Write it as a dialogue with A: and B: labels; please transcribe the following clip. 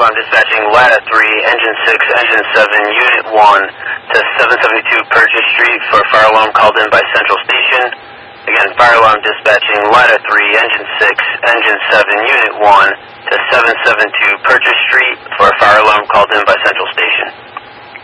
A: alarm dispatching ladder 3, engine 6, engine 7, unit 1 to 772 Purchase Street for a fire alarm called in by Central Station. Again, fire alarm dispatching ladder 3, engine 6, engine 7, unit 1 to 772 Purchase Street for a fire alarm called in by Central Station.